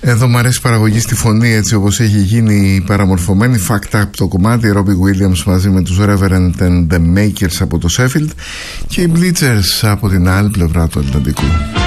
Εδώ μου αρέσει η παραγωγή στη φωνή, έτσι όπως έχει γίνει παραμορφωμένη. Fact Up το κομμάτι, Robbie Williams μαζί με τους Reverend and the Makers από το Sheffield και οι Bleachers από την άλλη πλευρά του Ατλαντικού.